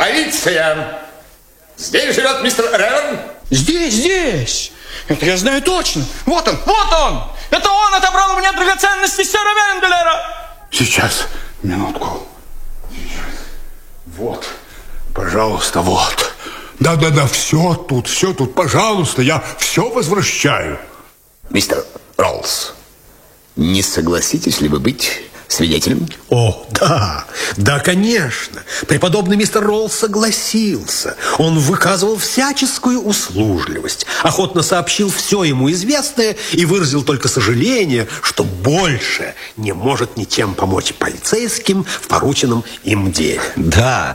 Полиция! Здесь живет мистер Реверн? Здесь. Это я знаю точно. Вот он. Это он отобрал у меня драгоценности сэра Венделера. Сейчас, минутку. Сейчас. Вот, пожалуйста, вот. Да, все тут, пожалуйста, я все возвращаю. Мистер Роллс, не согласитесь ли вы быть свидетелем? О, да, конечно. Преподобный мистер Роллс согласился. Он выказывал всяческую услужливость, охотно сообщил все ему известное и выразил только сожаление, что больше не может ничем помочь полицейским в порученном им деле. Да,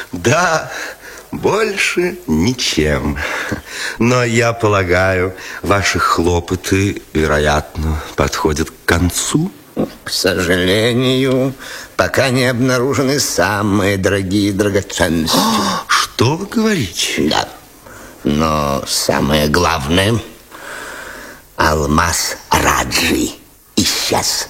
больше ничем. Но я полагаю, ваши хлопоты, вероятно, подходят к концу. К сожалению, пока не обнаружены самые дорогие драгоценности. Что вы говорите? Да, но самое главное, алмаз Раджи исчез.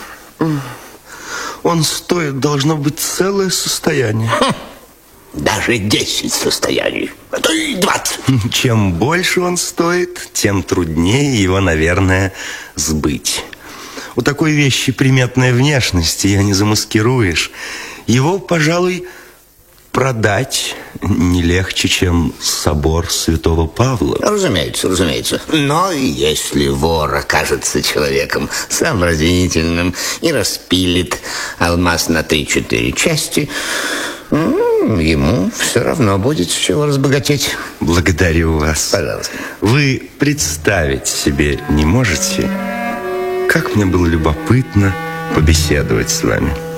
Он стоит, должно быть, целое состояние. Даже 10 состояний, а то и 20. Чем больше он стоит, тем труднее его, наверное, сбыть. У такой вещи приметная внешность, ее не замаскируешь. Его, пожалуй, продать не легче, чем собор Святого Павла. Разумеется. Но если вор окажется человеком сообразительным и распилит алмаз на 3-4 части, ему все равно будет с чего разбогатеть. Благодарю вас. Пожалуйста. Вы представить себе не можете, как мне было любопытно побеседовать с вами.